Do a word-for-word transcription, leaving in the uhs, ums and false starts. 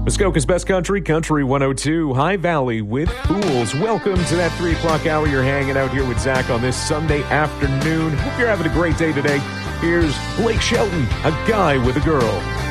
Muskoka's Best Country, Country one oh two, High Valley with Fools. Welcome to that three o'clock hour. You're hanging out here with Zach on this Sunday afternoon. Hope you're having a great day today. Here's Blake Shelton, A Guy with a Girl.